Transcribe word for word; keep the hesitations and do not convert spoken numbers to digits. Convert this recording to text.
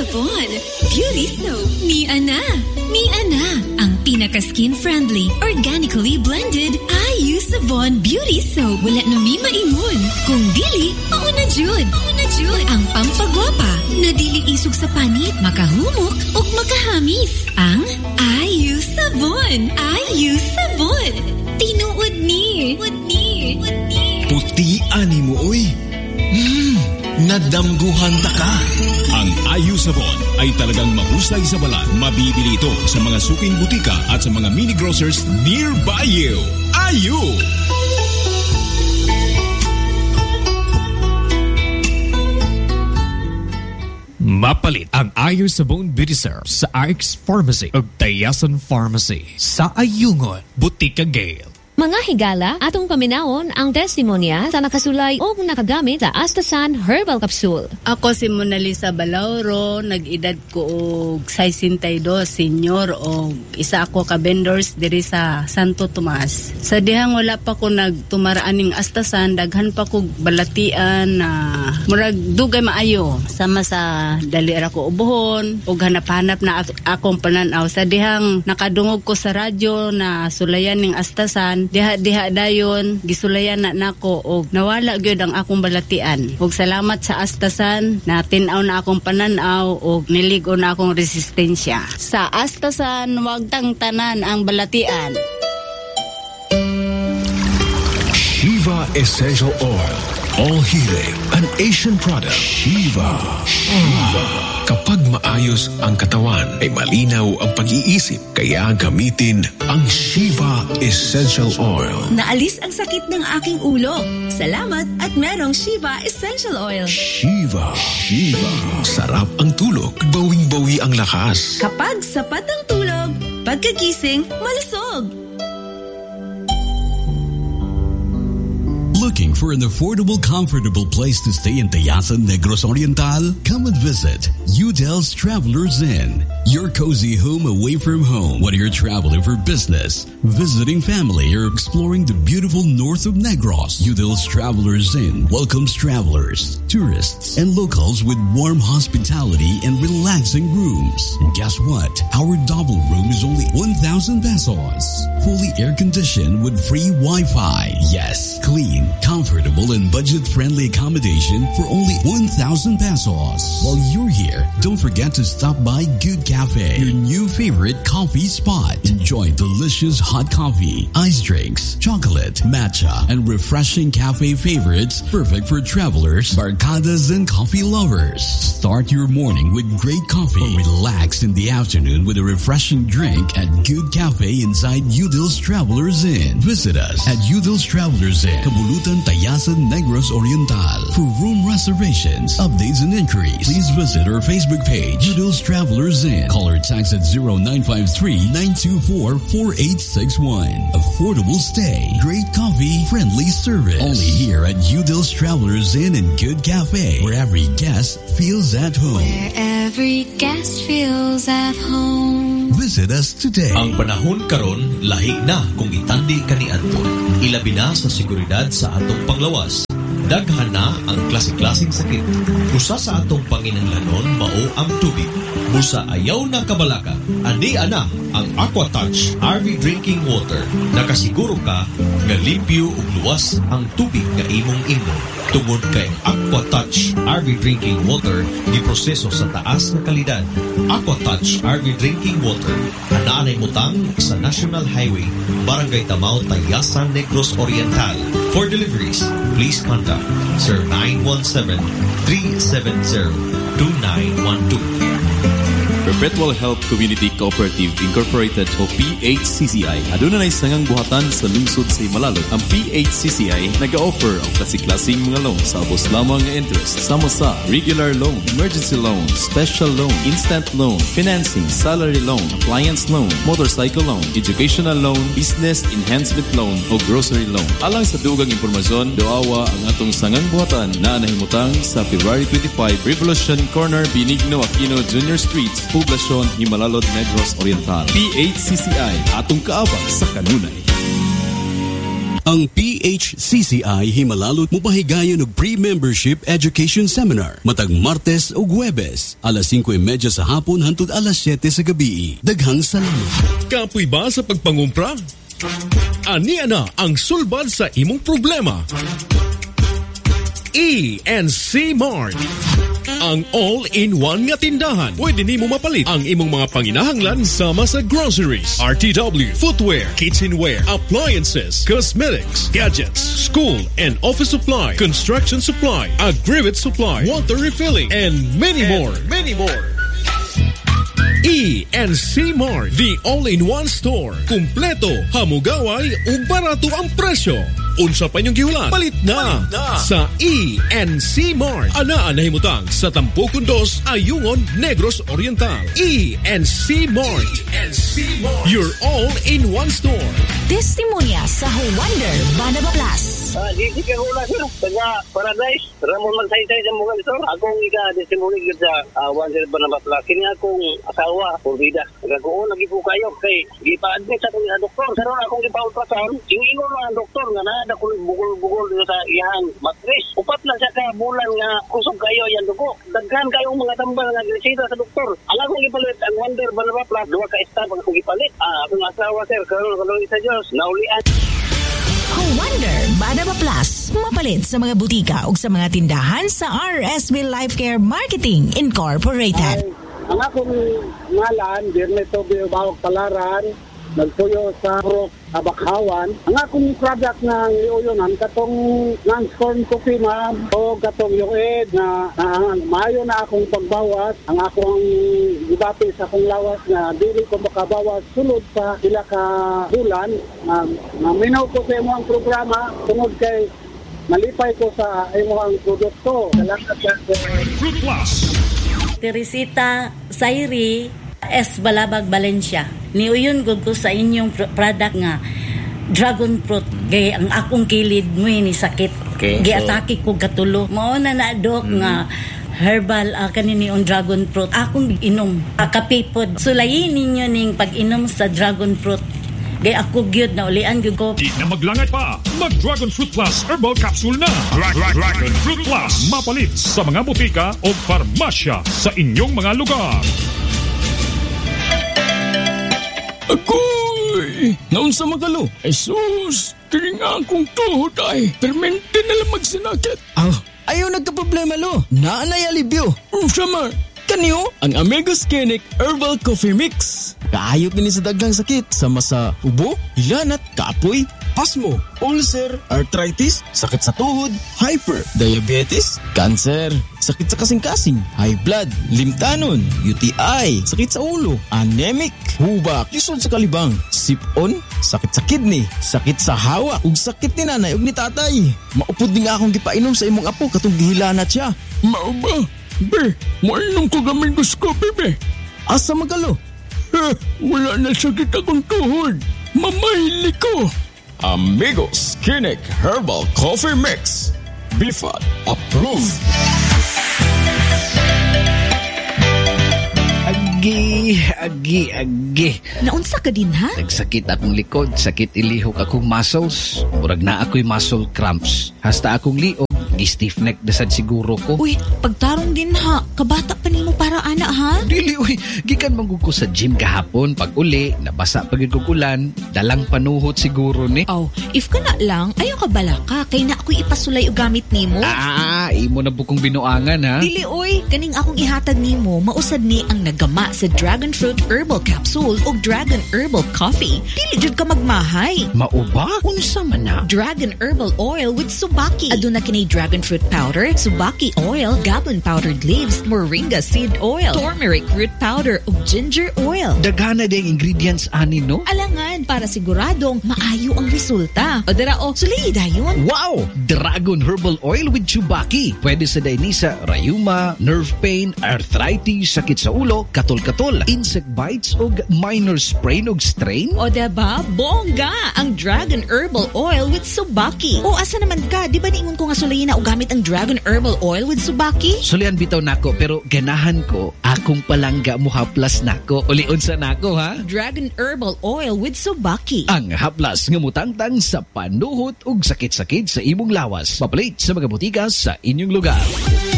Sabon Beauty Soap ni Ana. Ni Ana, ang pinaka-skin-friendly, organically blended Ayu Sabon Beauty Soap. Wala na mi maingon. Kung dili, mauna jud. Mauna jud. Ang pampagwapa na dili isog sa panit, makahumok o makahamis. Ang Ayu Sabon. Ayu Sabon. Tinuod ni. Tinuod ni. Tinuod ni. Puti ani mo, oy. Hmm, nadamguhan ta ka. Ang Ayu Sabon ay talagang mahusay sa balat. Mabibili ito sa mga suking butika at sa mga mini grocers nearby you. Ayu! Mapalit ang Ayu Sabon Beauty Syrup sa R X Pharmacy o Tayasan Pharmacy sa Ayungon, Butika Gale. Mga higala, atong paminawon ang testimonya sa nakasulay o nakagamit sa Astasan Herbal Capsule. Ako si Mona Lisa Balauro, nag-edad ko og sesenta y dos, senior, o isa ako ka vendors diri sa Santo Tomas. Sa dihang wala pa ko nagtumaraan ning Astasan, daghan pa ko balatian na murag dugay maayo. Sama sa dali ra ko ubuhon, og hanap-hanap na akong pananaw. Sa dihang nakadungog ko sa radyo na sulayan ning Astasan, diha-diha dayon gisulayan na nako og nawala gyud ang akong balatian. Og salamat sa Astasan na tin-aw na akong pananaw og niligo na akong resistensya. Sa Astasan wag tang tanan ang balatian. Shiva Essential Oil. All healing, an Asian product. Shiva. Shiva. Kapag maayos ang katawan, ay malinaw ang pag-iisip. Kaya gamitin ang Shiva Essential Oil. Naalis ang sakit ng aking ulo. Salamat at merong Shiva Essential Oil. Shiva. Shiva. Sarap ang tulog. Bawing-bawi ang lakas. Kapag sapat ang tulog, pagkagising, malusog. Looking for an affordable, comfortable place to stay in Tayasan, Negros Oriental? Come and visit Udell's Travelers Inn. Your cozy home away from home, whether you're traveling for business, visiting family, or exploring the beautiful north of Negros. Udell's Travelers Inn welcomes travelers, tourists, and locals with warm hospitality and relaxing rooms. And guess what? Our double room is only one thousand pesos. Fully air-conditioned with free Wi-Fi. Yes, clean, comfortable, and budget-friendly accommodation for only one thousand pesos. While you're here, don't forget to stop by Good Cafe, your new favorite coffee spot. Enjoy delicious hot coffee, ice drinks, chocolate, matcha, and refreshing cafe favorites perfect for travelers, barcadas, and coffee lovers. Start your morning with great coffee or relax in the afternoon with a refreshing drink at Good Cafe inside Udell's Travelers Inn. Visit us at Udell's Travelers Inn, Kabulutan, Tayasan, Negros Oriental. For room reservations, updates, and inquiries, please visit our Facebook page, Udell's Travelers Inn. Call or text at zero nine five three, nine two four, four eight six one. Affordable stay, great coffee, friendly service. Only here at Udell's Travelers Inn and Good Cafe, where every guest feels at home. Where every guest feels at home. Visit us today. Ang panahon karon lahi na kung itandi kaniadto. Ilabi na sa seguridad sa atong panglawas. Daghan na ang klase-klaseng sakit. Usa sa atong panginahanglanon mao ang tubig. Busa ayaw na kabalaka. Ani ana ang AquaTouch R V Drinking Water. Nakasiguro ka nga limpyo ug luwas ang tubig nga imong inom. Tungod kay AquaTouch R V Drinking Water giproseso sa taas nga kalidad. AquaTouch R V Drinking Water anaanay butang sa National Highway, Barangay Tamao, Tayasan, Negros Oriental. For deliveries, please contact Sir nine one seven, three seven zero, two nine one two. Perpetual Health Community Cooperative Incorporated o P H C C I aduna nay sangang buhatan sa lungsod sa Himalalod. Ang P H C C I naga-offer og klase-klaseng mga loan sa ubos lamang nga interest sama sa regular loan, emergency loan, special loan, instant loan, financing, salary loan, appliance loan, motorcycle loan, educational loan, business enhancement loan o grocery loan. Alang sa dugang impormasyon, doawa ang atong sangang buhatan na nahimutang sa February twenty-fifth, Revolution Corner, Benigno Aquino Junior Street, Poblasyon, Himalalod, Negros Oriental. P H C C I, atong kaabang sa kanunay. Ang P H C C I Himalalot mupahigayon og pre-membership education seminar matag Martes ug Huwebes alas singko y media sa hapon hangtod alas siyete sa gabi. Daghang salamat. Kapoy ba sa pagpangumpra? Ani ana ang sulbad sa imong problema. E and C Mart, ang all-in-one nga tindahan. Pwede nimo mapalit ang imong mga panginahanglan sama sa groceries, R T W, footwear, kitchenware, appliances, cosmetics, gadgets, school and office supply, construction supply, aggregate supply, water refilling, and many and more. Many more. E and C Mart, the all-in-one store. Kumpleto, hamugaway ug barato ang presyo. Unsa pa inyong gihulan? Palit na, Palit na sa E and C Mart. Anaa na himutang sa Tampukon dos, Ayungon, Negros Oriental. E and C Mart. E and C Mart. Your all-in-one store. Testimonya sa Wonder Banaba Plus. Ah, di di ka hula sir. Taga Paradise. Ramon magsaytay sa mga sir. Akong ika testimonya sa uh, Wonder Banaba Plus. Kini akong asawa, Purvida. Nagkuon lagi po kayo kay gipa-admit sa akong doktor. Sir, akong gipa-ultrasound. Ingon ang doktor nga na ako bugol-bugol dito sa iyang matris. Upat na siya ka bulan nga kusog kayo yan dugo. Daghan kayong mga tambal nga gresida sa doktor. Alam kong ipalit ang Wonder Banaba Plus. Duwa ka stab ang kong ipalit. Ah, akong asawa sir. Karoon karoon sa Diyos. Naulian. Ang Wonder Banaba Plus. Mapalit sa mga butika o sa mga tindahan sa R S V Life Care Marketing Incorporated. Ay, ang akong ngalan, Dirneto Bawag Palaran, nagtuyo sa Rock Abakhawan. Ang akong product na iuyonan, katong non-scorn coffee ma'am, o katong yung ed na, na maayo na akong pagbawas. Ang akong gibati sa akong lawas na dili ko makabawas sulod sa sila ka bulan. Um, naminaw ko sa imo ang programa, tungod kay malipay ko sa imo ang produkto. Salamat sa Fruit Plus. Teresita Sairi S. Balabag, Valencia. Niuyon gud ko sa inyong product nga dragon fruit. Gay ang akong kilid mo ni sakit. Okay, giatake so ko gatulo. Mao na na dok mm. nga herbal uh, kanini on dragon fruit. Akong inom. Uh, kapipod. Sulayin ninyo ning pag-inom sa dragon fruit. Gay ako gyud na ulian gyud ko. Di na maglangay pa. Mag Dragon Fruit Plus Herbal Capsule na. Dra- Dra- Dragon Fruit Plus. Mapalit sa mga butika o farmasya sa inyong mga lugar. Agoy! Naun sa magalo? Ay sus! Kaya nga akong tuhod ay permente na lang magsinakit. Ah, ayaw nagka-problema lo. Naanay alibyo. Um, sama. Kaniyo? Ang Amigo Skenic Herbal Coffee Mix. Kaayot din sa daghang sakit. Sama sa ubo, hilanat, kapoy, pasmo, ulcer, arthritis, sakit sa tuhod, hyper, diabetes, cancer, sakit sa kasing-kasing, high blood, limtanon, U T I, sakit sa ulo, anemic, hubak, lisod sa kalibang, sipon, sakit sa kidney, sakit sa hawa, ug sakit ni nanay ug ni tatay. Maupod din nga akong gipainom sa imong apo katong gihilanat siya. Mao ba? Be, mainom ko gamay gusto, bebe. Asa magalo? Eh, wala na sakit akong tuhod. Mamahili ko. Amigo Skenic Herbal Coffee Mix. B F A D approved. Agi, agi, agi. Naunsa ka din ha? Nagsakit akong likod, sakit ilihok akong muscles. Murag na ako'y muscle cramps. Hasta akong liog, gi-stiff neck dasad siguro ko. Uy, pagtarong din ha. Kabata pa nimo para ana ha? Dili, uy. Gikan manggug ko sa gym kahapon. Pag uli, nabasa pagid ko ulan. Dalang panuhot siguro ni. Oh, if ka na lang, ayaw ka bala ka. Kay na ako'y ipasulay o gamit nimo. Ah, imo na bukong binuangan ha. Dili, uy. Kaning akong ihatag nimo, mausad ni ang nagama sa Dragon Fruit Herbal Capsule o Dragon Herbal Coffee. Dili jud ka magmahay. Mauba? Unsa man na? Dragon Herbal Oil with Subaki. Aduna kini Dragon Fruit Powder, Subaki Oil, Goblin Powdered Leaves, Moringa Seed Oil, Turmeric Root Powder ug Ginger Oil. Daghana ding ingredients ani no? Alangan para siguradong maayo ang resulta. O dira o, suli dayon. Wow! Dragon Herbal Oil with Subaki. Pwede sa dainisa, rayuma, nerve pain, arthritis, sakit sa ulo, katol-katol, insect bites ug minor sprain ug strain. O diba? Bongga! Ang Dragon Herbal Oil with Subaki. O asa naman ka? Di ba niingon ko nga sulayin na o gamit ang Dragon Herbal Oil with Subaki? Sulian bitaw nako pero ganahan ko, akong palangga mo haplas nako. Ulion sa nako ha. Dragon Herbal Oil with Subaki. Ang haplas nga mutangtang sa panuhot ug sakit-sakit sa imong lawas. Papalit sa mga butika sa inyong lugar.